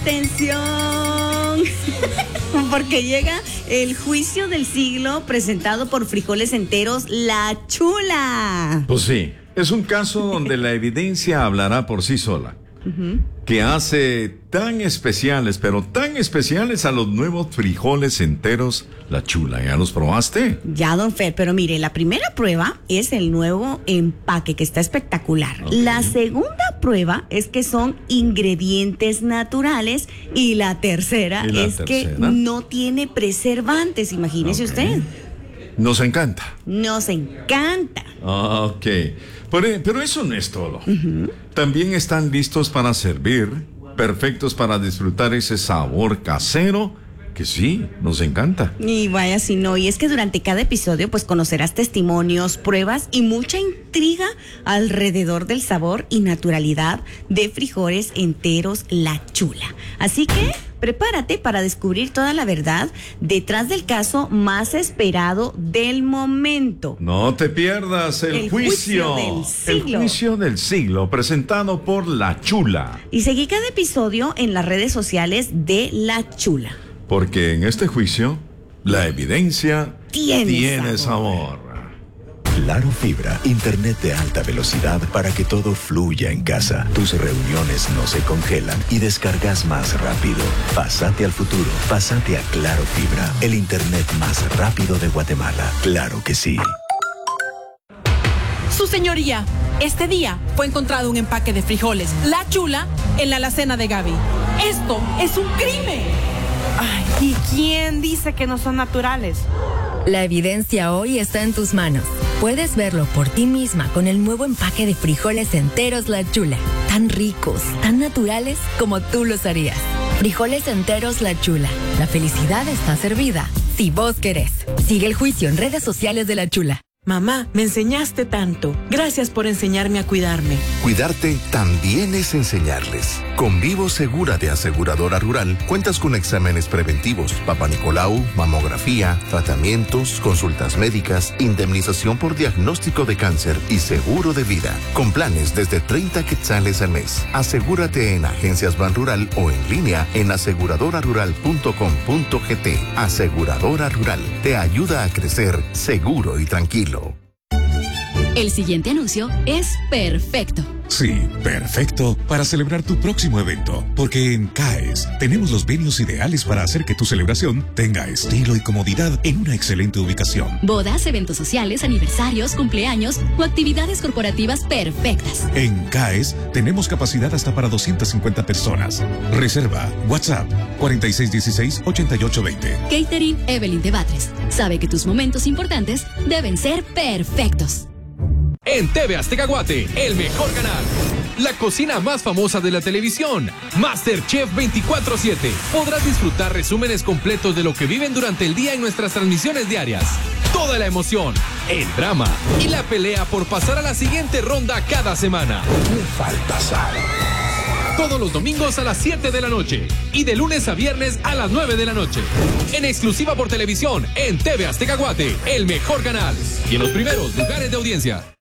Atención, porque llega el juicio del siglo presentado por Frijoles Enteros, La Chula. Pues sí, es un caso donde la evidencia hablará por sí sola. Que hace tan especiales, pero tan especiales a los nuevos frijoles enteros, La Chula. ¿Ya los probaste? Ya, don Fer, pero mire, la primera prueba es el nuevo empaque, que está espectacular. Okay. La segunda prueba es que son ingredientes naturales. Y la tercera que no tiene preservantes, imagínese usted. Nos encanta. Nos encanta. Ok. Pero eso no es todo. También están listos para servir, perfectos para disfrutar ese sabor casero que sí, nos encanta. Y vaya si no, y es que durante cada episodio pues conocerás testimonios, pruebas y mucha intriga alrededor del sabor y naturalidad de Frijoles Enteros, La Chula. Así que prepárate para descubrir toda la verdad detrás del caso más esperado del momento. No te pierdas el juicio del siglo. El juicio del siglo, presentado por La Chula. Y seguí cada episodio en las redes sociales de La Chula. Porque en este juicio, la evidencia tiene sabor. Claro Fibra, internet de alta velocidad para que todo fluya en casa. Tus reuniones no se congelan y descargas más rápido. Pásate al futuro, pásate a Claro Fibra, el internet más rápido de Guatemala. Claro que sí. Su señoría, este día fue encontrado un empaque de frijoles La Chula en la alacena de Gaby. Esto es un crimen. Ay, ¿y quién dice que no son naturales? La evidencia hoy está en tus manos. Puedes verlo por ti misma con el nuevo empaque de Frijoles Enteros La Chula. Tan ricos, tan naturales como tú los harías. Frijoles Enteros La Chula. La felicidad está servida si vos querés. Sigue el juicio en redes sociales de La Chula. Mamá, me enseñaste tanto. Gracias por enseñarme a cuidarme. Cuidarte también es enseñarles. Con Vivo Segura de Aseguradora Rural, cuentas con exámenes preventivos, Papa Nicolau, mamografía, tratamientos, consultas médicas, indemnización por diagnóstico de cáncer y seguro de vida. Con planes desde 30 quetzales al mes. Asegúrate en Agencias Banrural o en línea en aseguradorarural.com.gt. Aseguradora Rural te ayuda a crecer seguro y tranquilo. El siguiente anuncio es perfecto. Sí, perfecto para celebrar tu próximo evento, porque en CAES tenemos los venues ideales para hacer que tu celebración tenga estilo y comodidad en una excelente ubicación. Bodas, eventos sociales, aniversarios, cumpleaños o actividades corporativas perfectas. En CAES tenemos capacidad hasta para 250 personas. Reserva WhatsApp 4616-8820. Catering Evelyn de Batres. Sabe que tus momentos importantes deben ser perfectos. En TV Azteca Guate, el mejor canal. La cocina más famosa de la televisión, MasterChef 24/7. Podrás disfrutar resúmenes completos de lo que viven durante el día en nuestras transmisiones diarias. Toda la emoción, el drama y la pelea por pasar a la siguiente ronda cada semana. Me falta sal. Todos los domingos a las 7 de la noche y de lunes a viernes a las 9 de la noche. En exclusiva por televisión en TV Azteca Guate, el mejor canal y en los primeros lugares de audiencia.